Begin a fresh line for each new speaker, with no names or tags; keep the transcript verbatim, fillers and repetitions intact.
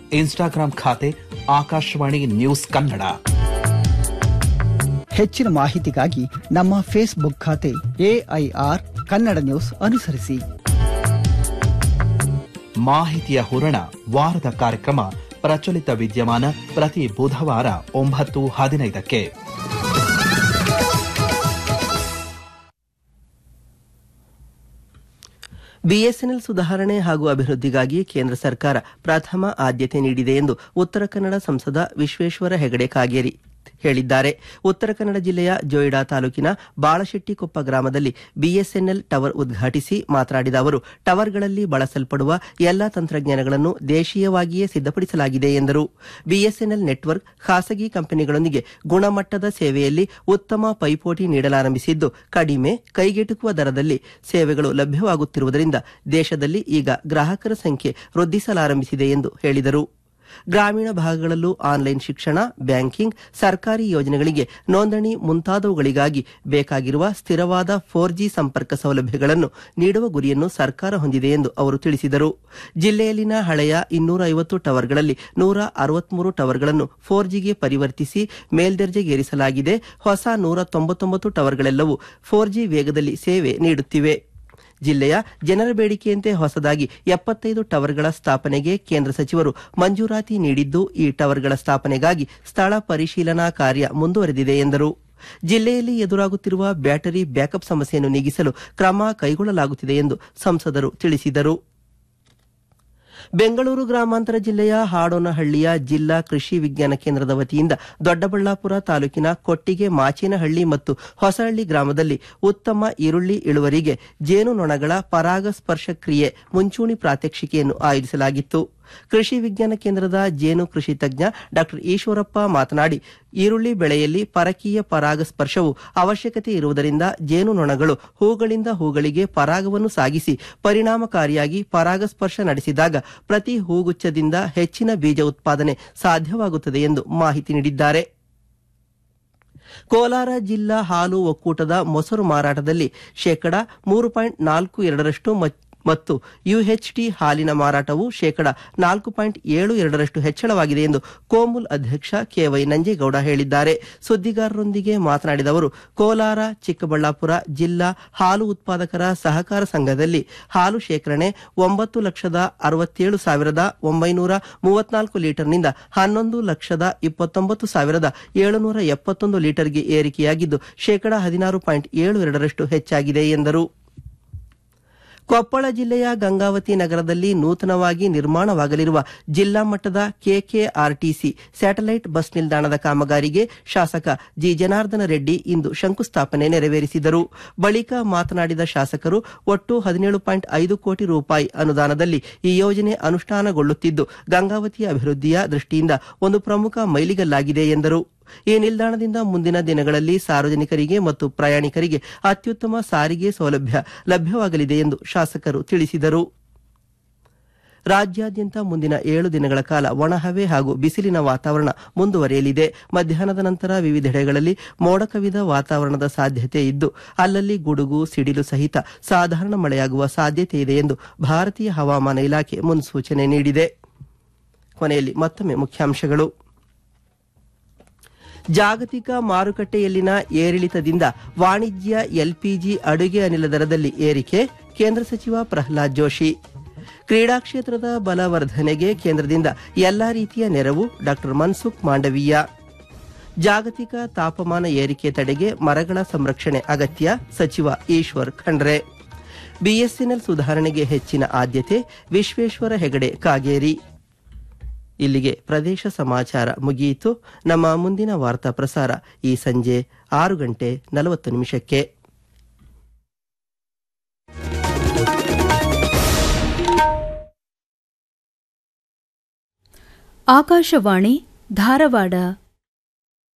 Instagram ಖಾತೆ Akashvani news Kannada.
ಹೆಚ್ಚಿನ ಮಾಹಿತಿಗಾಗಿ ನಮ್ಮ ಫೇಸ್ಬುಕ್ ಖಾತೆ ಎಐಆರ್ ಕನ್ನಡ ನ್ಯೂಸ್ ಅನುಸರಿಸಿ.
ಮಾಹಿತಿಯ ಹೂರಣ ವಾರದ ಕಾರ್ಯಕ್ರಮ ಪ್ರಚಲಿತ ವಿದ್ಯಮಾನ ಪ್ರತಿ ಬುಧವಾರ ಒಂಬತ್ತು ಹದಿನೈದಕ್ಕೆ.
ಬಿಎಸ್ಎನ್ಎಲ್ ಸುಧಾರಣೆ ಹಾಗೂ ಅಭಿವೃದ್ಧಿಗಾಗಿ ಕೇಂದ್ರ ಸರ್ಕಾರ ಪ್ರಥಮ ಆದ್ಯತೆ ನೀಡಿದೆ ಎಂದು ಉತ್ತರ ಕನ್ನಡ ಸಂಸದ ವಿಶ್ವೇಶ್ವರ ಹೆಗಡೆ ಕಾಗೇರಿ ಹೇಳಿದ್ದಾರೆ. ಉತ್ತರ ಕನ್ನಡ ಜಿಲ್ಲೆಯ ಜೋಯಿಡಾ ತಾಲೂಕಿನ ಬಾಳಶೆಟ್ಟಿಕೊಪ್ಪ ಗ್ರಾಮದಲ್ಲಿ ಬಿಎಸ್ಎನ್ಎಲ್ ಟವರ್ ಉದ್ಘಾಟಿಸಿ ಮಾತನಾಡಿದ ಅವರು, ಟವರ್ಗಳಲ್ಲಿ ಬಳಸಲ್ಪಡುವ ಎಲ್ಲಾ ತಂತ್ರಜ್ಞಾನಗಳನ್ನು ದೇಶೀಯವಾಗಿಯೇ ಸಿದ್ಧಪಡಿಸಲಾಗಿದೆ ಎಂದರು. ಬಿಎಸ್ಎನ್ಎಲ್ ನೆಟ್ವರ್ಕ್ ಖಾಸಗಿ ಕಂಪನಿಗಳೊಂದಿಗೆ ಗುಣಮಟ್ಟದ ಸೇವೆಯಲ್ಲಿ ಉತ್ತಮ ಪೈಪೋಟಿ ನೀಡಲಾರಂಭಿಸಿದ್ದು, ಕಡಿಮೆ ಕೈಗೆಟುಕುವ ದರದಲ್ಲಿ ಸೇವೆಗಳು ಲಭ್ಯವಾಗುತ್ತಿರುವುದರಿಂದ ದೇಶದಲ್ಲಿ ಈಗ ಗ್ರಾಹಕರ ಸಂಖ್ಯೆ ವೃದ್ಧಿಸಲಾರಂಭಿಸಿದೆ ಎಂದು ಹೇಳಿದರು. ಗ್ರಾಮೀಣ ಭಾಗಗಳಲ್ಲೂ ಆನ್ಲೈನ್ ಶಿಕ್ಷಣ, ಬ್ಯಾಂಕಿಂಗ್, ಸರ್ಕಾರಿ ಯೋಜನೆಗಳಿಗೆ ನೋಂದಣಿ ಮುಂತಾದವುಗಳಿಗಾಗಿ ಬೇಕಾಗಿರುವ ಸ್ಥಿರವಾದ ಫೋರ್ ಜಿ ಸಂಪರ್ಕ ಸೌಲಭ್ಯಗಳನ್ನು ನೀಡುವ ಗುರಿಯನ್ನು ಸರ್ಕಾರ ಹೊಂದಿದೆ ಎಂದು ಅವರು ತಿಳಿಸಿದರು. ಜಿಲ್ಲೆಯಲ್ಲಿನ ಹಳೆಯ ಇನ್ನೂರ ಐವತ್ತು ಟವರ್ಗಳಲ್ಲಿ ನೂರ ಅರವತ್ಮೂರು ಟವರ್ಗಳನ್ನು ಫೋರ್ ಜಿಗೆ ಪರಿವರ್ತಿಸಿ ಮೇಲ್ದರ್ಜೆಗೇರಿಸಲಾಗಿದೆ. ಹೊಸ ನೂರ ತೊಂಬತ್ತೊಂಬತ್ತು ಟವರ್ಗಳೆಲ್ಲವೂ ಫೋರ್ ಜಿ ವೇಗದಲ್ಲಿ ಸೇವೆ ನೀಡುತ್ತಿವೆ. ಜಿಲ್ಲೆಯ ಜನರ ಬೇಡಿಕೆಯಂತೆ ಹೊಸದಾಗಿ ಎಪ್ಪತ್ತೈದು ಟವರ್ಗಳ ಸ್ಥಾಪನೆಗೆ ಕೇಂದ್ರ ಸಚಿವರು ಮಂಜೂರಾತಿ ನೀಡಿದ್ದು, ಈ ಟವರ್ಗಳ ಸ್ಥಾಪನೆಗಾಗಿ ಸ್ಥಳ ಪರಿಶೀಲನಾ ಕಾರ್ಯ ಮುಂದುವರೆದಿದೆ ಎಂದರು. ಜಿಲ್ಲೆಯಲ್ಲಿ ಎದುರಾಗುತ್ತಿರುವ ಬ್ಯಾಟರಿ ಬ್ಯಾಕಪ್ ಸಮಸ್ಯೆಯನ್ನು ನೀಗಿಸಲು ಕ್ರಮ ಕೈಗೊಳ್ಳಲಾಗುತ್ತಿದೆ ಎಂದು ಸಂಸದರು ತಿಳಿಸಿದರು. ಬೆಂಗಳೂರು ಗ್ರಾಮಾಂತರ ಜಿಲ್ಲೆಯ ಹಾಡೋನಹಳ್ಳಿಯ ಜಿಲ್ಲಾ ಕೃಷಿ ವಿಜ್ಞಾನ ಕೇಂದ್ರದ ವತಿಯಿಂದ ದೊಡ್ಡಬಳ್ಳಾಪುರ ತಾಲೂಕಿನ ಕೊಟ್ಟಿಗೆ ಮಾಚೇನಹಳ್ಳಿ ಮತ್ತು ಹೊಸಹಳ್ಳಿ ಗ್ರಾಮದಲ್ಲಿ ಉತ್ತಮ ಈರುಳ್ಳಿ ಇಳುವರಿಗೆ ಜೇನುನೊಣಗಳ ಪರಾಗಸ್ಪರ್ಶ ಕ್ರಿಯೆ ಮುಂಚೂಣಿ ಪ್ರಾತ್ಯಕ್ಷಿಕೆಯನ್ನು ಆಯೋಜಿಸಲಾಗಿತ್ತು. ಕೃಷಿ ವಿಜ್ಞಾನ ಕೇಂದ್ರದ ಜೇನು ಕೃಷಿ ತಜ್ಞ ಡಾ ಈಶ್ವರಪ್ಪ ಮಾತನಾಡಿ, ಈರುಳ್ಳಿ ಬೆಳೆಯಲ್ಲಿ ಪರಕೀಯ ಪರಾಗಸ್ಪರ್ಶವು ಅವಶ್ಯಕತೆ ಇರುವುದರಿಂದ ಜೇನುನೊಣಗಳು ಹೂಗಳಿಂದ ಹೂಗಳಿಗೆ ಪರಾಗವನ್ನು ಸಾಗಿಸಿ ಪರಿಣಾಮಕಾರಿಯಾಗಿ ಪರಾಗಸ್ಪರ್ಶ ನಡೆಸಿದಾಗ ಪ್ರತಿ ಹೂಗುಚ್ಛದಿಂದ ಹೆಚ್ಚಿನ ಬೀಜ ಉತ್ಪಾದನೆ ಸಾಧ್ಯವಾಗುತ್ತದೆ ಎಂದು ಮಾಹಿತಿ ನೀಡಿದ್ದಾರೆ. ಕೋಲಾರ ಜಿಲ್ಲಾ ಹಾಲು ಒಕ್ಕೂಟದ ಮೊಸರು ಮಾರಾಟದಲ್ಲಿ ಶೇಕಡಾ ಮೂರು ಪಾಯಿಂಟ್ ನಾಲ್ಕು ಎರಡರಷ್ಟು ಮತ್ತು ಯುಎಚ್ಟಿ ಹಾಲಿನ ಮಾರಾಟವು ಶೇಕಡಾ ನಾಲ್ಕು ಪಾಯಿಂಟ್ ಏಳು ಎರಡರಷ್ಟು ಹೆಚ್ಚಳವಾಗಿದೆ ಎಂದು ಕೋಮುಲ್ ಅಧ್ಯಕ್ಷ ಕೆವೈ ನಂಜೇಗೌಡ ಹೇಳಿದ್ದಾರೆ. ಸುದ್ದಿಗಾರರೊಂದಿಗೆ ಮಾತನಾಡಿದ ಅವರು, ಕೋಲಾರ ಚಿಕ್ಕಬಳ್ಳಾಪುರ ಜಿಲ್ಲಾ ಹಾಲು ಉತ್ಪಾದಕರ ಸಹಕಾರ ಸಂಘದಲ್ಲಿ ಹಾಲು ಶೇಖರಣೆ ಒಂಬತ್ತು ಲಕ್ಷದ ಅರವತ್ತೇಳು ಸಾವಿರದ ಒಂಬೈನೂರ ಮೂವತ್ನಾಲ್ಕು ಲೀಟರ್ನಿಂದ ಹನ್ನೊಂದು ಲಕ್ಷದ ಇಪ್ಪತ್ತೊಂಬತ್ತು ಸಾವಿರದ ಏಳುನೂರ ಎಪ್ಪತ್ತೊಂದು ಲೀಟರ್ಗೆ ಏರಿಕೆಯಾಗಿದ್ದು ಶೇಕಡಾ ಹದಿನಾರು ಪಾಯಿಂಟ್ ಏಳು ಎರಡರಷ್ಟು ಹೆಚ್ಚಾಗಿದೆ ಎಂದರು. ಕೊಪ್ಪಳ ಜಿಲ್ಲೆಯ ಗಂಗಾವತಿ ನಗರದಲ್ಲಿ ನೂತನವಾಗಿ ನಿರ್ಮಾಣವಾಗಲಿರುವ ಜಿಲ್ಲಾ ಮಟ್ಟದ ಕೆಕೆಆರ್ಟಿಸಿ ಸ್ಯಾಟಲೈಟ್ ಬಸ್ ನಿಲ್ದಾಣದ ಕಾಮಗಾರಿಗೆ ಶಾಸಕ ಜಿ ಜನಾರ್ದನ ರೆಡ್ಡಿ ಇಂದು ಶಂಕುಸ್ಥಾಪನೆ ನೆರವೇರಿಸಿದರು. ಬಳಿಕ ಮಾತನಾಡಿದ ಶಾಸಕರು, ಒಟ್ಟು ಹದಿನೇಳು ಪಾಯಿಂಟ್ ಐದು ಕೋಟಿ ರೂಪಾಯಿ ಅನುದಾನದಲ್ಲಿ ಈ ಯೋಜನೆ ಅನುಷ್ಠಾನಗೊಳ್ಳುತ್ತಿದ್ದು, ಗಂಗಾವತಿಯ ಅಭಿವೃದ್ಧಿಯ ದೃಷ್ಟಿಯಿಂದ ಒಂದು ಪ್ರಮುಖ ಮೈಲಿಗಲ್ಲಾಗಿದೆ ಎಂದರು. ಈ ನಿಲ್ದಾಣದಿಂದ ಮುಂದಿನ ದಿನಗಳಲ್ಲಿ ಸಾರ್ವಜನಿಕರಿಗೆ ಮತ್ತು ಪ್ರಯಾಣಿಕರಿಗೆ ಅತ್ಯುತ್ತಮ ಸಾರಿಗೆ ಸೌಲಭ್ಯ ಲಭ್ಯವಾಗಲಿದೆ ಎಂದು ಶಾಸಕರು ತಿಳಿಸಿದರು. ರಾಜ್ಯಾದ್ಯಂತ ಮುಂದಿನ ಏಳು ದಿನಗಳ ಕಾಲ ಒಣಹವೆ ಹಾಗೂ ಬಿಸಿಲಿನ ವಾತಾವರಣ ಮುಂದುವರಿಯಲಿದೆ. ಮಧ್ಯಾಹ್ನದ ನಂತರ ವಿವಿಧೆಡೆಗಳಲ್ಲಿ ಮೋಡ ಕವಿದ ವಾತಾವರಣದ ಸಾಧ್ಯತೆ ಇದ್ದು, ಅಲ್ಲಲ್ಲಿ ಗುಡುಗು ಸಿಡಿಲು ಸಹಿತ ಸಾಧಾರಣ ಮಳೆಯಾಗುವ ಸಾಧ್ಯತೆ ಇದೆ ಎಂದು ಭಾರತೀಯ ಹವಾಮಾನ ಇಲಾಖೆ ಮುನ್ಸೂಚನೆ ನೀಡಿದೆ. ಕೊನೆಯಲ್ಲಿ ಮತ್ತೊಮ್ಮೆ ಮುಖ್ಯಾಂಶಗಳು. ಜಾಗತಿಕ ಮಾರುಕಟ್ಟೆಯಲ್ಲಿನ ಏರಿಳಿತದಿಂದ ವಾಣಿಜ್ಯ ಎಲ್ಪಿಜಿ ಅಡುಗೆ ಅನಿಲ ದರದಲ್ಲಿ ಏರಿಕೆ, ಕೇಂದ್ರ ಸಚಿವ ಪ್ರಹ್ಲಾದ್ ಜೋಶಿ. ಕ್ರೀಡಾ ಕ್ಷೇತ್ರದ ಬಲವರ್ಧನೆಗೆ ಕೇಂದ್ರದಿಂದ ಎಲ್ಲಾ ರೀತಿಯ ನೆರವು, ಡಾ ಮನ್ಸುಖ್ ಮಾಂಡವೀಯ. ಜಾಗತಿಕ ತಾಪಮಾನ ಏರಿಕೆ ತಡೆಗೆ ಮರಗಳ ಸಂರಕ್ಷಣೆ ಅಗತ್ಯ, ಸಚಿವ ಈಶ್ವರ್ ಖಂಡ್ರೆ. ಬಿಎಸ್ಎನ್ಎಲ್ ಸುಧಾರಣೆಗೆ ಹೆಚ್ಚಿನ ಆದ್ಯತೆ, ವಿಶ್ವೇಶ್ವರ ಹೆಗಡೆ ಕಾಗೇರಿ. ಇಲ್ಲಿಗೆ ಪ್ರದೇಶ ಸಮಾಚಾರ ಮುಗಿಯಿತು. ನಮ್ಮ ಮುಂದಿನ ವಾರ್ತಾ ಪ್ರಸಾರ ಈ ಸಂಜೆ ಆರು ಗಂಟೆ ನಲವತ್ತು ನಿಮಿಷಕ್ಕೆ.
ಆಕಾಶವಾಣಿ ಧಾರವಾಡ.